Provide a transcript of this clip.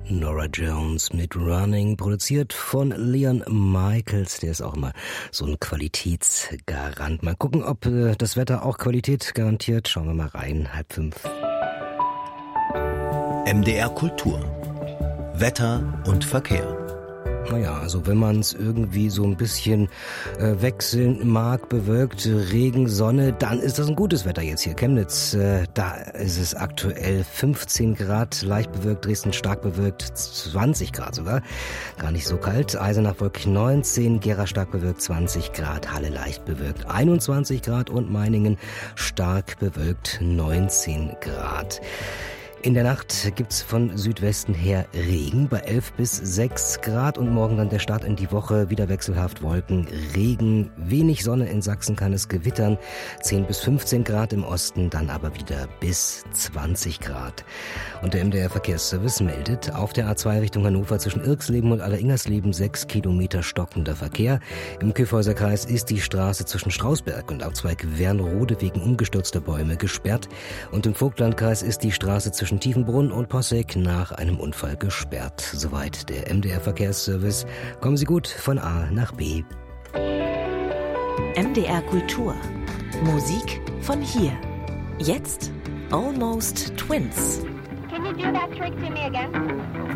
Norah Jones mit Running, produziert von Leon Michaels. Der ist auch immer so ein Qualitätsgarant. Mal gucken, ob das Wetter auch Qualität garantiert. Schauen wir mal rein. 4:30. MDR Kultur. Wetter und Verkehr. Naja, also wenn man es irgendwie so ein bisschen wechseln mag, bewölkt, Regen, Sonne, dann ist das ein gutes Wetter jetzt hier. Chemnitz, da ist es aktuell 15 Grad, leicht bewölkt, Dresden stark bewölkt, 20 Grad sogar, gar nicht so kalt. Eisenach wolkig 19, Gera stark bewölkt 20 Grad, Halle leicht bewölkt 21 Grad und Meiningen stark bewölkt 19 Grad. In der Nacht gibt's von Südwesten her Regen bei 11 bis 6 Grad und morgen dann der Start in die Woche. Wieder wechselhaft Wolken, Regen, wenig Sonne, in Sachsen kann es gewittern. 10 bis 15 Grad im Osten, dann aber wieder bis 20 Grad. Und der MDR Verkehrsservice meldet, auf der A2 Richtung Hannover zwischen Irksleben und Alleringhersleben 6 Kilometer stockender Verkehr. Im Kyffhäuserkreis ist die Straße zwischen Strausberg und Abzweig Wernrode wegen umgestürzter Bäume gesperrt. Und im Vogtlandkreis ist die Straße zwischen Tiefenbrunn und Posseg nach einem Unfall gesperrt. Soweit der MDR Verkehrsservice. Kommen Sie gut von A nach B. MDR Kultur. Musik von hier. Jetzt Almost Twins. Can you do that trick to me again?